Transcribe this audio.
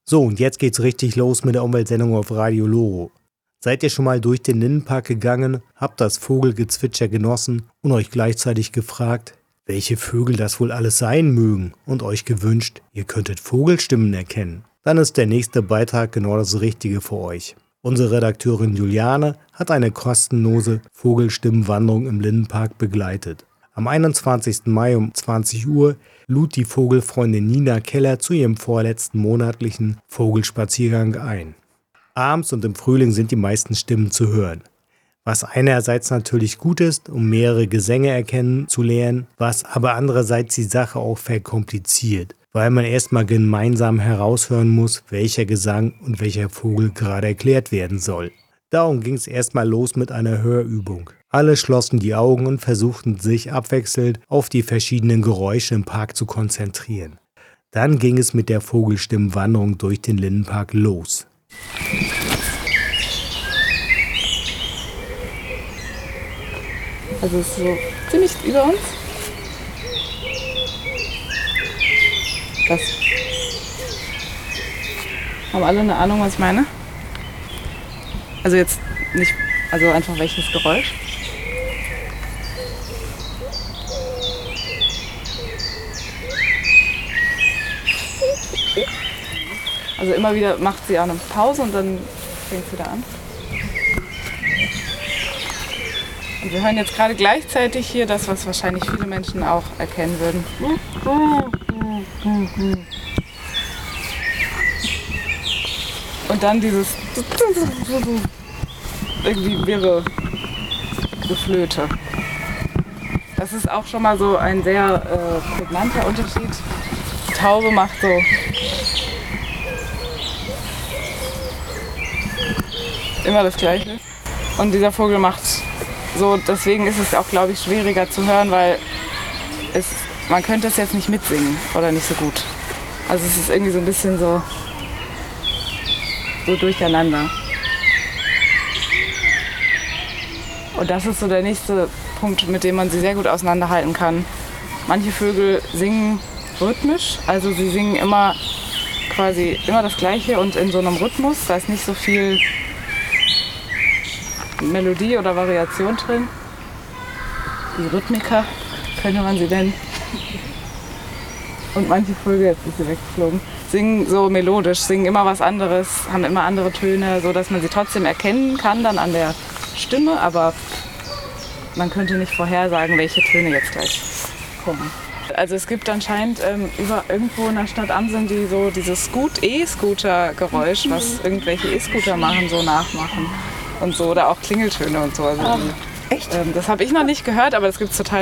So, und jetzt geht's richtig los mit der Umweltsendung auf Radio Loro. Seid ihr schon mal durch den Lindenpark gegangen, habt das Vogelgezwitscher genossen und euch gleichzeitig gefragt, welche Vögel das wohl alles sein mögen und euch gewünscht, ihr könntet Vogelstimmen erkennen? Dann ist der nächste Beitrag genau das Richtige für euch. Unsere Redakteurin Juliane hat eine kostenlose Vogelstimmenwanderung im Lindenpark begleitet. Am 21. Mai um 20 Uhr lud die Vogelfreundin Nina Keller zu ihrem vorletzten monatlichen Vogelspaziergang ein. Abends und im Frühling sind die meisten Stimmen zu hören. Was einerseits natürlich gut ist, um mehrere Gesänge erkennen zu lernen, was aber andererseits die Sache auch verkompliziert, weil man erstmal gemeinsam heraushören muss, welcher Gesang und welcher Vogel gerade erklärt werden soll. Darum ging es erstmal los mit einer Hörübung. Alle schlossen die Augen und versuchten sich abwechselnd auf die verschiedenen Geräusche im Park zu konzentrieren. Dann ging es mit der Vogelstimmenwanderung durch den Lindenpark los. Also es ist so ziemlich über uns. Das. Haben alle eine Ahnung, was ich meine? Also jetzt nicht, also einfach welches Geräusch? Also immer wieder macht sie auch eine Pause und dann fängt sie wieder an. Und wir hören jetzt gerade gleichzeitig hier das, was wahrscheinlich viele Menschen auch erkennen würden. Und dann dieses irgendwie wirre Geflöte. Das ist auch schon mal so ein sehr prägnanter Unterschied. Die Taube macht so immer das Gleiche. Und dieser Vogel macht so, deswegen ist es auch, glaube ich, schwieriger zu hören, weil man könnte es jetzt nicht mitsingen oder nicht so gut. Also es ist irgendwie so ein bisschen so durcheinander. Und das ist so der nächste Punkt, mit dem man sie sehr gut auseinanderhalten kann. Manche Vögel singen rhythmisch, also sie singen immer das Gleiche und in so einem Rhythmus. Da ist nicht so viel Melodie oder Variation drin. Die Rhythmiker könnte man sie nennen. Und manche Vögel, jetzt ist sie weggeflogen, singen so melodisch, singen immer was anderes, haben immer andere Töne, so dass man sie trotzdem erkennen kann dann an der Stimme, aber man könnte nicht vorhersagen, welche Töne jetzt gleich kommen. Also es gibt anscheinend irgendwo in der Stadt Amsen, die so dieses E-Scooter-Geräusch, was irgendwelche E-Scooter machen, so nachmachen. Und so, oder auch Klingeltöne und so. Also echt? Das habe ich noch nicht gehört, aber das gibt es total